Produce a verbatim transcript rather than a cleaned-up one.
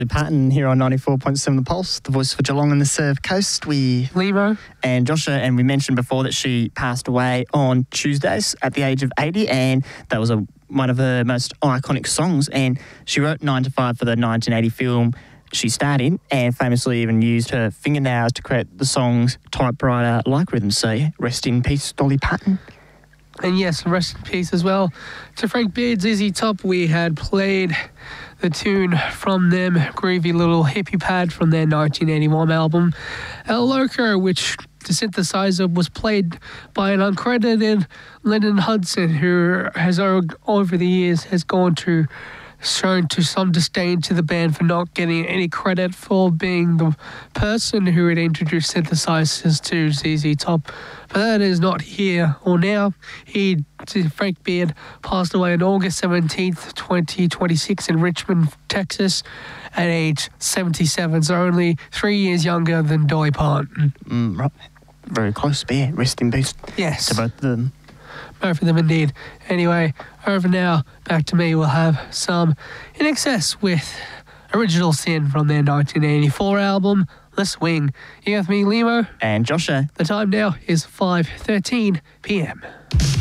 Patton here on ninety-four point seven The Pulse, the voice for Geelong and the Surf Coast. We Limo and Joshua, and we mentioned before that she passed away on Tuesdays at the age of eighty, and that was a, one of her most iconic songs. And she wrote nine to five for the nineteen eighty film she starred in, and famously even used her fingernails to create the song's typewriter-like rhythm. So yeah, rest in peace, Dolly Parton. And yes, rest in peace as well to Frank Beard, Z Z Top. We had played the tune from them, groovy little hippie pad from their nineteen eighty-one album, El Loco, which the synthesizer was played by an uncredited Lyndon Hudson, who has over the years has gone to shown to some disdain to the band for not getting any credit for being the person who had introduced synthesizers to Z Z Top. But that is not here or now. He, Frank Beard, passed away on August seventeenth, twenty twenty-six in Richmond, Texas, at age seventy-seven, so only three years younger than Dolly Parton. Mm, right. Very close, but yeah, rest in peace yes. to both of them. Both of them indeed. Anyway, over now, back to me. We'll have some In Excess with Original Sin from their nineteen eighty-four album, The Swing. You with me, Limo? And Joshua. The time now is five thirteen p m.